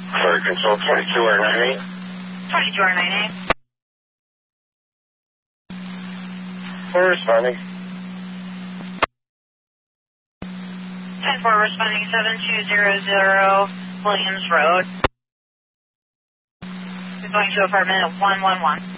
Fire Control 22R98. 22R98. We're responding. 10-4 responding 7200 Williams Road. We're going to apartment 111.